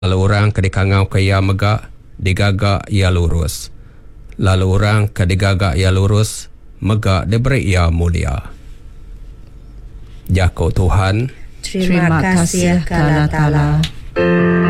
Lalu orang kadikangau kaya mega digaga ia lurus. Lalu orang kadigaga ia lurus mega diberi ia mulia. Jako Tuhan. Terima kasih Allah Ta'ala.